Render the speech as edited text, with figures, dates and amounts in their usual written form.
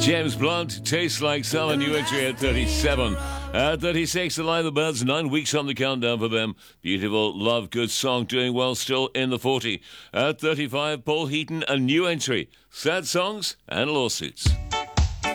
James Blunt, Tastes Like Summer, new entry at 37. At 36, the Lie the Birds, 9 weeks on the countdown for them. Beautiful, love, good song, doing well, still in the 40. At 35, Paul Heaton, a new entry. Sad Songs and Lawsuits.